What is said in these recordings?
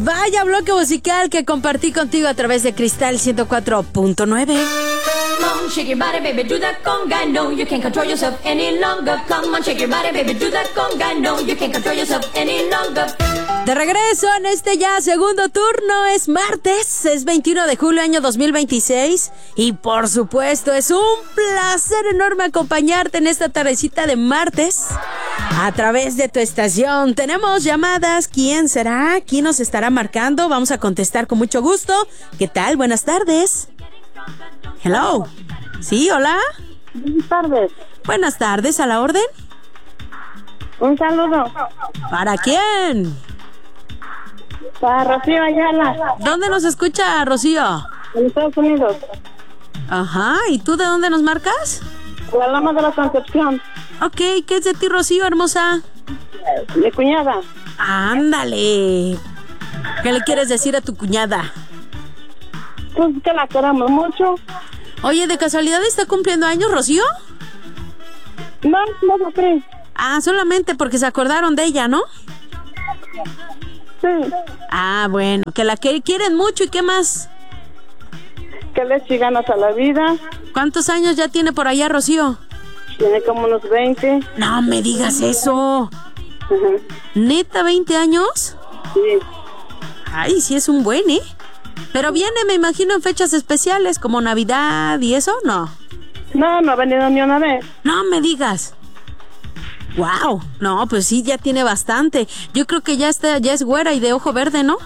Vaya bloque musical que compartí contigo a través de Cristal 104.9. Come on, shake your body, baby, do that conga. No, you can't control yourself any longer. Come on, shake your body, baby, do that conga. No, you can't control yourself any longer. De regreso en este ya segundo turno, es martes, es 21 de julio año 2026 y por supuesto es un placer enorme acompañarte en esta tardecita de martes a través de tu estación. Tenemos llamadas, ¿quién será? ¿Quién nos estará marcando? Vamos a contestar con mucho gusto. ¿Qué tal? Buenas tardes. Hello. ¿Sí? ¿Hola? Buenas tardes. Buenas tardes, ¿a la orden? Un saludo. ¿Para quién? Para Rocío Ayala. ¿Dónde nos escucha, Rocío? En Estados Unidos. Ajá, ¿y tú de dónde nos marcas? La Loma de la Concepción. Ok, ¿qué es de ti, Rocío, hermosa? De cuñada. Ándale. ¿Qué le quieres decir a tu cuñada? Pues que la queramos mucho. Oye, ¿de casualidad está cumpliendo años, Rocío? No lo crees. Ah, solamente porque se acordaron de ella, ¿no? Sí. Ah, bueno, que la quieren mucho, ¿y qué más? Que le eche ganas a la vida. ¿Cuántos años ya tiene por allá, Rocío? Tiene como unos 20. No me digas eso. Ajá. ¿Neta 20 años? Sí. Ay, sí es un buen, ¿eh? Pero viene, me imagino, en fechas especiales como Navidad y eso, ¿no? No ha venido ni una vez. No me digas. Wow, no, pues sí, ya tiene bastante. Yo creo que ya es güera y de ojo verde, ¿no?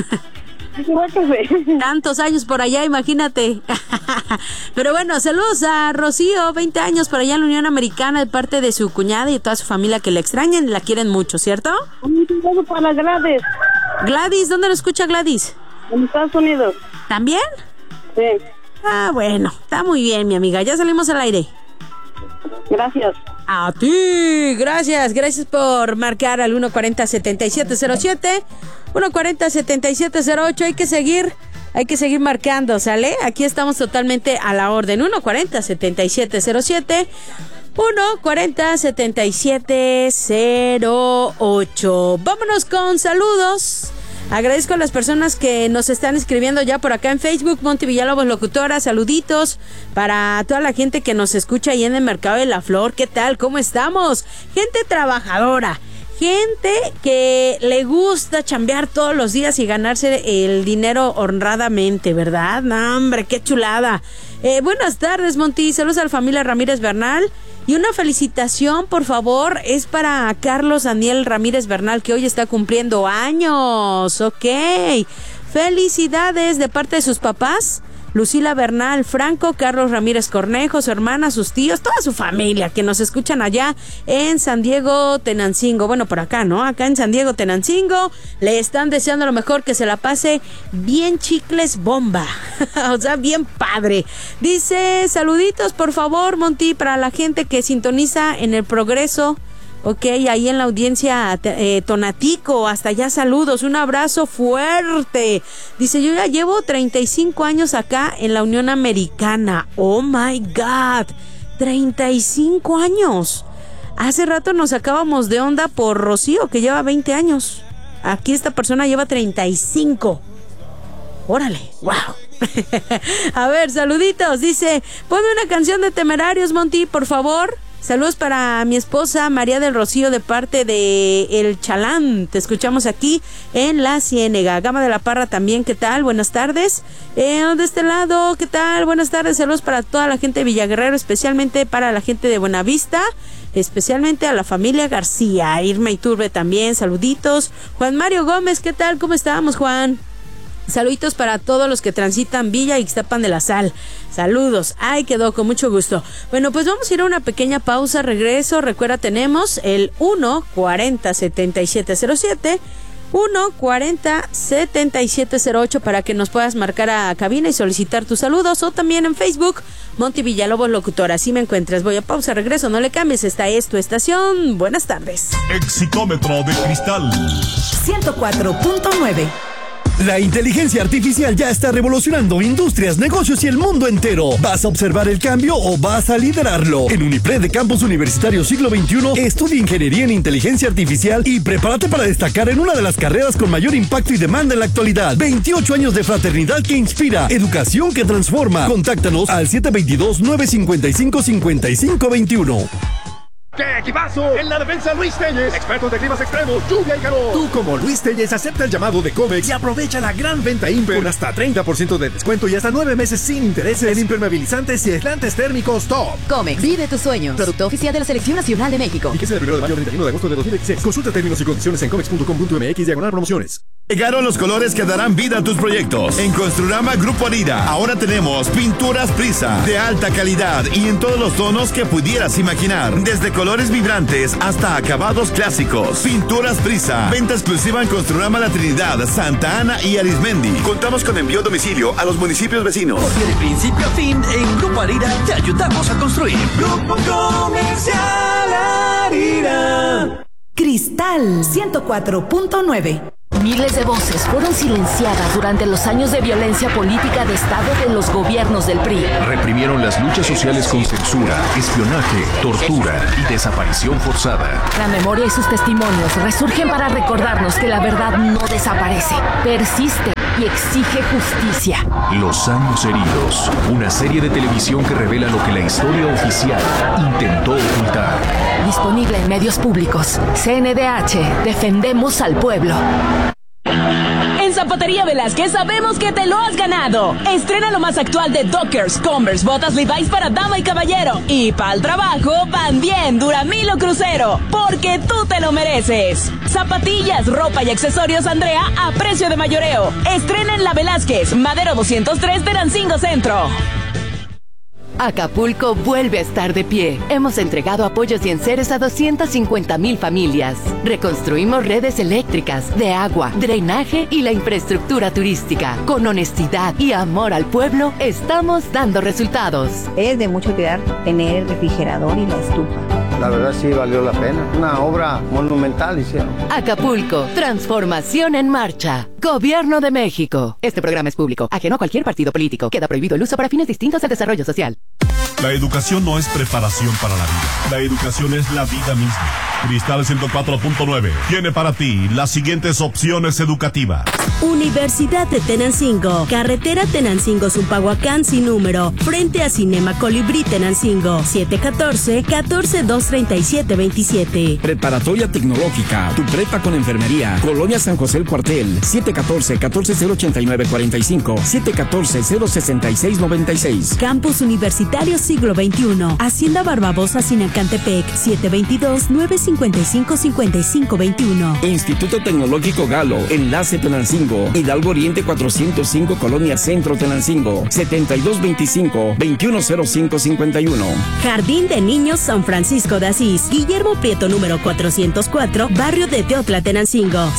Tantos años por allá, imagínate. Pero bueno, saludos a Rocío, 20 años por allá en la Unión Americana, de parte de su cuñada y de toda su familia que la extrañan y la quieren mucho, ¿cierto? Un saludo para Gladys. Gladys, ¿dónde nos escucha Gladys? En Estados Unidos. ¿También? Sí. Ah, bueno, está muy bien, mi amiga. Ya salimos al aire. Gracias. A ti, gracias por marcar al 140-7707, 140-7708, hay que seguir marcando, ¿sale? Aquí estamos totalmente a la orden, 140-7707, 140-7708. Vámonos con saludos. Agradezco a las personas que nos están escribiendo ya por acá en Facebook. Monty Villalobos Locutora, saluditos para toda la gente que nos escucha ahí en el Mercado de la Flor. ¿Qué tal? ¿Cómo estamos? Gente trabajadora, gente que le gusta chambear todos los días y ganarse el dinero honradamente, ¿verdad? No, hombre, qué chulada. Buenas tardes, Monty. Saludos a la familia Ramírez Bernal. Y una felicitación, por favor, es para Carlos Daniel Ramírez Bernal, que hoy está cumpliendo años. Ok. Felicidades de parte de sus papás, Lucila Bernal Franco, Carlos Ramírez Cornejo, su hermana, sus tíos, toda su familia que nos escuchan allá en San Diego, Tenancingo. Bueno, por acá, ¿no? Acá en San Diego, Tenancingo, le están deseando lo mejor, que se la pase bien chicles bomba. O sea, bien padre. Dice, saluditos, por favor, Monty, para la gente que sintoniza en El Progreso. Ok, ahí en la audiencia Tonatico, hasta allá saludos, un abrazo fuerte. Dice, yo ya llevo 35 años acá en la Unión Americana. Oh my God, 35 años. Hace rato nos sacábamos de onda por Rocío, que lleva 20 años. Aquí esta persona lleva 35. Órale, wow. A ver, saluditos. Dice, ponme una canción de Temerarios, Monty, por favor. Saludos para mi esposa María del Rocío de parte de El Chalán. Te escuchamos aquí en La Ciénega. Gama de la Parra también, ¿qué tal? Buenas tardes. De este lado, ¿qué tal? Buenas tardes. Saludos para toda la gente de Villaguerrero, especialmente para la gente de Buenavista, especialmente a la familia García. Irma Iturbe también, saluditos. Juan Mario Gómez, ¿qué tal? ¿Cómo estábamos, Juan? Saluditos para todos los que transitan Villa Ixtapan de la Sal. Saludos. Ay, quedó con mucho gusto. Bueno, pues vamos a ir a una pequeña pausa. Regreso. Recuerda, tenemos el 140-7707, 140-7708 para que nos puedas marcar a cabina y solicitar tus saludos, o también en Facebook, Monty Villalobos Locutora. Así me encuentras. Voy a pausa, regreso, no le cambies. Esta es tu estación. Buenas tardes. Exicómetro de cristal 104.9. La inteligencia artificial ya está revolucionando industrias, negocios y el mundo entero. ¿Vas a observar el cambio o vas a liderarlo? En Unipred de Campus Universitario Siglo XXI, estudia Ingeniería en Inteligencia Artificial y prepárate para destacar en una de las carreras con mayor impacto y demanda en la actualidad. 28 años de fraternidad que inspira, educación que transforma. Contáctanos al 722-955-5521. ¡Qué equipazo! En la defensa, Luis Telles, expertos de climas extremos, lluvia y calor. Tú, como Luis Telles, acepta el llamado de Comex y aprovecha la gran venta Imper con hasta 30% de descuento y hasta 9 meses sin intereses en impermeabilizantes y aislantes térmicos top. Comex, vive tus sueños. Producto oficial de la Selección Nacional de México. Y que sea del 1 de mayo al 31 de agosto de 2016. Consulta términos y condiciones en comex.com.mx/promociones. Llegaron los colores que darán vida a tus proyectos. En Construrama Grupo Arira, ahora tenemos pinturas Prisa, de alta calidad y en todos los tonos que pudieras imaginar. Desde colores vibrantes hasta acabados clásicos. Pinturas Prisa, venta exclusiva en Construrama La Trinidad, Santa Ana y Arismendi. Contamos con envío a domicilio a los municipios vecinos. Porque de principio a fin, en Grupo Arira te ayudamos a construir. Grupo Comercial Arira. Cristal 104.9. Miles de voces fueron silenciadas durante los años de violencia política de Estado de los gobiernos del PRI. Reprimieron las luchas sociales con censura, espionaje, tortura y desaparición forzada. La memoria y sus testimonios resurgen para recordarnos que la verdad no desaparece, persiste y exige justicia. Los años heridos, una serie de televisión que revela lo que la historia oficial intentó ocultar. Disponible en medios públicos. CNDH, defendemos al pueblo. En Zapatería Velázquez sabemos que te lo has ganado. Estrena lo más actual de Dockers, Converse, botas Levi's para dama y caballero. Y para el trabajo, Van Bien, Duramil o Crucero, porque tú te lo mereces. Zapatillas, ropa y accesorios Andrea a precio de mayoreo. Estrena en la Velázquez, Madero 203 de Tenancingo Centro. Acapulco vuelve a estar de pie. Hemos entregado apoyos y enseres a 250,000 familias. Reconstruimos redes eléctricas, de agua, drenaje y la infraestructura turística. Con honestidad y amor al pueblo, estamos dando resultados. Es de mucho cuidar tener el refrigerador y la estufa. La verdad sí valió la pena. Una obra monumental hicieron. Acapulco, transformación en marcha. Gobierno de México. Este programa es público, ajeno a cualquier partido político. Queda prohibido el uso para fines distintos al desarrollo social. La educación no es preparación para la vida. La educación es la vida misma. Cristal 104.9 tiene para ti las siguientes opciones educativas. Universidad de Tenancingo, carretera Tenancingo-Zumpahuacán sin número, frente a Cinema Colibrí Tenancingo, 714-14-237-27. Preparatoria Tecnológica, tu prepa con enfermería, Colonia San José el Cuartel, 714-14-089-45, 714-066-96. Campus Universitario Siglo XXI, Hacienda Barbabosa Sinacantepec, 722-955-5521. Instituto Tecnológico Galo, Enlace Tenancingo, Hidalgo Oriente 405, Colonia Centro Tenancingo, 7225-210551. Jardín de Niños San Francisco de Asís, Guillermo Prieto número 404, Barrio de Teotla Tenancingo,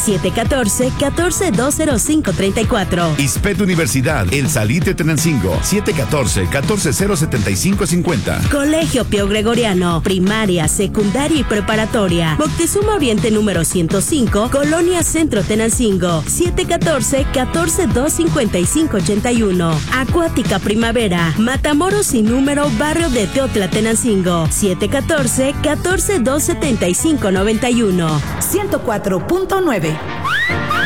714-14-205-34. ISPET Universidad, El Salite Tenancingo, 714-14-075-50. Colegio Pío Gregoriano, primaria, secundaria y preparatoria. Moctezuma Oriente número 105, Colonia Centro Tenancingo, 714-14-255-81. Acuática Primavera, Matamoros sin número, Barrio de Teotla Tenancingo, 714-14-275-91. 104.9.